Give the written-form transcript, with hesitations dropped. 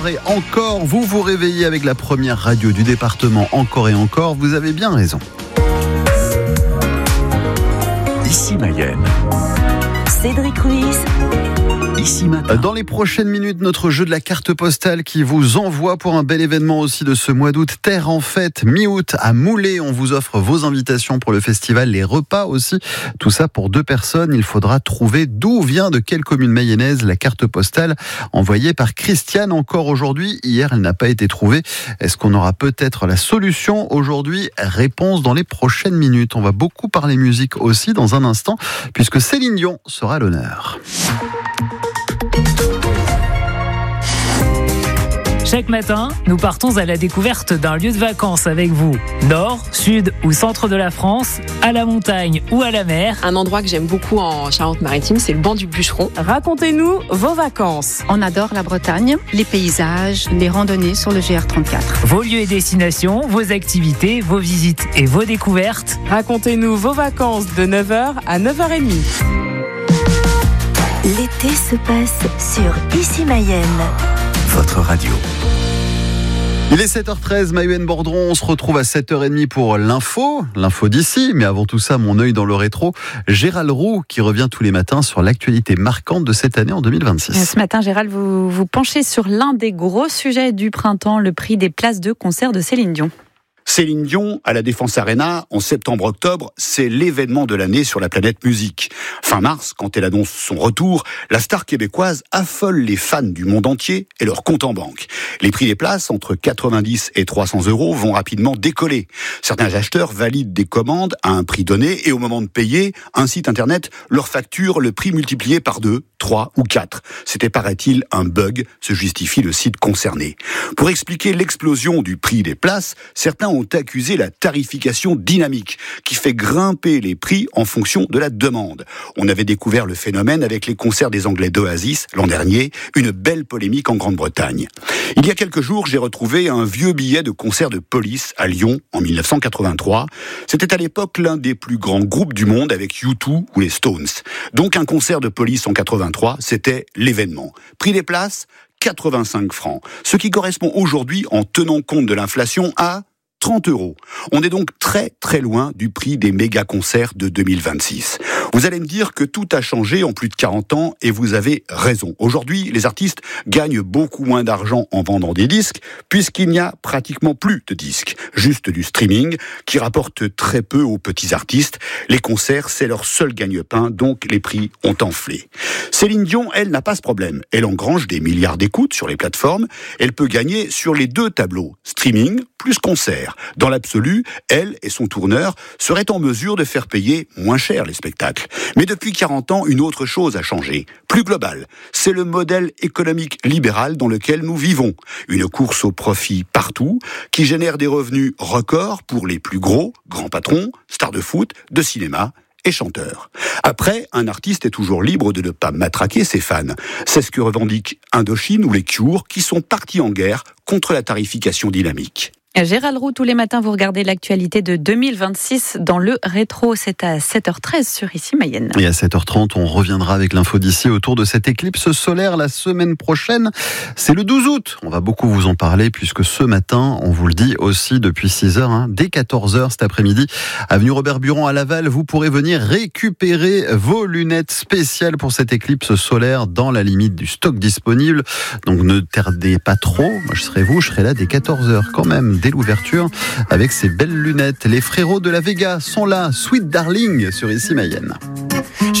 Et encore, vous vous réveillez avec la première radio du département, encore et encore, vous avez bien raison. Ici Mayenne. Cédric Ruiz. Ici matin. Dans les prochaines minutes, notre jeu de la carte postale qui vous envoie pour un bel événement aussi de ce mois d'août. Terre en fête, mi-août à Moulay. On vous offre vos invitations pour le festival, les repas aussi. Tout ça pour 2 personnes. Il faudra trouver d'où vient, de quelle commune mayonnaise, la carte postale envoyée par Christiane encore aujourd'hui. Hier, elle n'a pas été trouvée. Est-ce qu'on aura peut-être la solution aujourd'hui? Réponse dans les prochaines minutes. On va beaucoup parler musique aussi dans un instant, puisque Céline Dion sera à l'honneur. Chaque matin, nous partons à la découverte d'un lieu de vacances avec vous. Nord, sud ou centre de la France, à la montagne ou à la mer. Un endroit que j'aime beaucoup en Charente-Maritime, c'est le banc du Bûcheron. Racontez-nous vos vacances. On adore la Bretagne, les paysages, les randonnées sur le GR34. Vos lieux et destinations, vos activités, vos visites et vos découvertes. Racontez-nous vos vacances de 9h à 9h30. L'été se passe sur Ici Mayenne. Votre radio. Il est 7h13, Maïwen Bordron, on se retrouve à 7h30 pour l'info d'ici, mais avant tout ça, mon œil dans le rétro, Gérald Roux qui revient tous les matins sur l'actualité marquante de cette année en 2026. Ce matin, Gérald, vous penchez sur l'un des gros sujets du printemps, le prix des places de concert de Céline Dion. Céline Dion à la Défense Arena en septembre-octobre, c'est l'événement de l'année sur la planète musique. Fin mars, quand elle annonce son retour, la star québécoise affole les fans du monde entier et leur compte en banque. Les prix des places, entre 90 et 300 €, vont rapidement décoller. Certains acheteurs valident des commandes à un prix donné et au moment de payer, un site internet leur facture le prix multiplié par 2, 3 ou 4. C'était, paraît-il, un bug, se justifie le site concerné. Pour expliquer l'explosion du prix des places, certains ont accusé la tarification dynamique, qui fait grimper les prix en fonction de la demande. On avait découvert le phénomène avec les concerts des Anglais d'Oasis l'an dernier, une belle polémique en Grande-Bretagne. Il y a quelques jours, j'ai retrouvé un vieux billet de concert de Police à Lyon en 1983. C'était à l'époque l'un des plus grands groupes du monde avec U2 ou les Stones. Donc un concert de Police en 83, c'était l'événement. Prix des places, 85 francs. Ce qui correspond aujourd'hui, en tenant compte de l'inflation, à 30 €. On est donc très très loin du prix des méga-concerts de 2026. Vous allez me dire que tout a changé en plus de 40 ans et vous avez raison. Aujourd'hui, les artistes gagnent beaucoup moins d'argent en vendant des disques puisqu'il n'y a pratiquement plus de disques. Juste du streaming qui rapporte très peu aux petits artistes. Les concerts, c'est leur seul gagne-pain, donc les prix ont enflé. Céline Dion, elle, n'a pas ce problème. Elle engrange des milliards d'écoutes sur les plateformes. Elle peut gagner sur les 2 tableaux, streaming plus concert. Dans l'absolu, elle et son tourneur seraient en mesure de faire payer moins cher les spectacles. Mais depuis 40 ans, une autre chose a changé, plus globale. C'est le modèle économique libéral dans lequel nous vivons. Une course au profit partout, qui génère des revenus records pour les plus grands patrons, stars de foot, de cinéma et chanteurs. Après, un artiste est toujours libre de ne pas matraquer ses fans. C'est ce que revendiquent Indochine ou les Cure, qui sont partis en guerre contre la tarification dynamique. Gérald Roux, tous les matins, vous regardez l'actualité de 2026 dans le rétro. C'est à 7h13 sur Ici Mayenne. Et à 7h30, on reviendra avec l'info d'ici autour de cette éclipse solaire la semaine prochaine. C'est le 12 août. On va beaucoup vous en parler puisque ce matin, on vous le dit aussi depuis 6h, dès 14h cet après-midi, avenue Robert Buron à Laval, vous pourrez venir récupérer vos lunettes spéciales pour cette éclipse solaire dans la limite du stock disponible. Donc ne tardez pas trop. Moi, je serai là dès 14h quand même. Dès l'ouverture, avec ces belles lunettes. Les frérots de la Vega sont là, Sweet Darling sur Ici Mayenne.